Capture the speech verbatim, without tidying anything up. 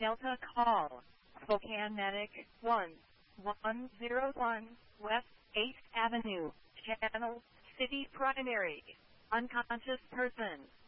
Delta call. Spokane Medic one one zero one West eighth Avenue. Channel City Primary. Unconscious person.